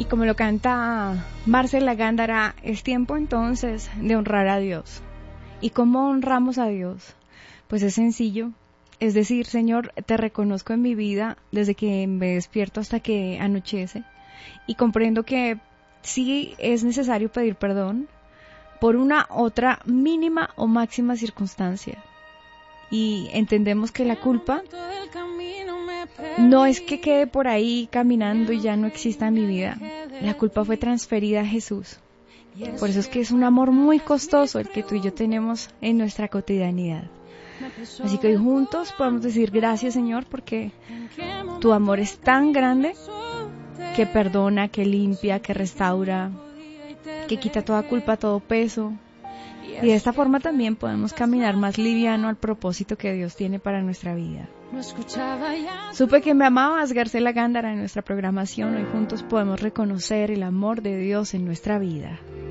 Y como lo canta Marcela Gándara, es tiempo entonces de honrar a Dios. ¿Y cómo honramos a Dios? Pues es sencillo. Es decir, Señor, te reconozco en mi vida desde que me despierto hasta que anochece. Y comprendo que sí es necesario pedir perdón por una otra mínima o máxima circunstancia. Y entendemos que la culpa no es que quede por ahí caminando y ya no exista en mi vida. La culpa fue transferida a Jesús. Por eso es que es un amor muy costoso el que tú y yo tenemos en nuestra cotidianidad. Así que hoy juntos podemos decir gracias, Señor, porque tu amor es tan grande que perdona, que limpia, que restaura, que quita toda culpa, todo peso. Y de esta forma también podemos caminar más liviano al propósito que Dios tiene para nuestra vida. Supe que me amabas, Marcela Gándara, en nuestra programación. Hoy juntos podemos reconocer el amor de Dios en nuestra vida.